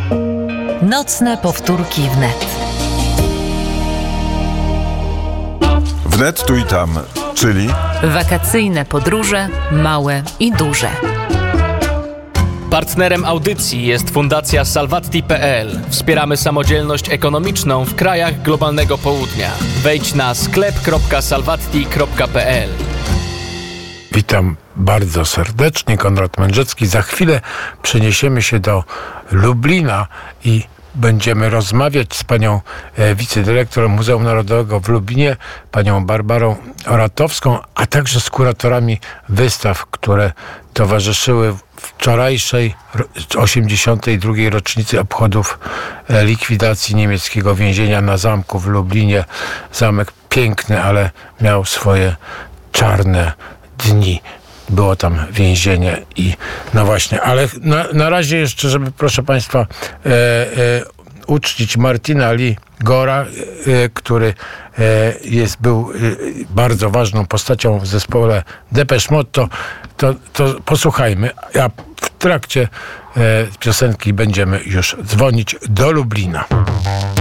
Nocne powtórki wnet. Wnet tu i tam, czyli Wakacyjne podróże, małe i duże. Partnerem audycji jest Fundacja Salvatti.pl. Wspieramy samodzielność ekonomiczną w krajach globalnego południa. Wejdź na sklep.salvatti.pl. Witam bardzo serdecznie, Konrad Mędrzecki. Za chwilę przeniesiemy się do Lublina i będziemy rozmawiać z panią wicedyrektor Muzeum Narodowego w Lublinie, panią Barbarą Oratowską, a także z kuratorami wystaw, które towarzyszyły wczorajszej 82. rocznicy obchodów likwidacji niemieckiego więzienia na zamku w Lublinie. Zamek piękny, ale miał swoje czarne dni. Było tam więzienie i no właśnie, ale na razie jeszcze, żeby proszę państwa uczcić Martina Lee Gora, który był bardzo ważną postacią w zespole Depeche Mode, to posłuchajmy, a w trakcie piosenki będziemy już dzwonić do Lublina.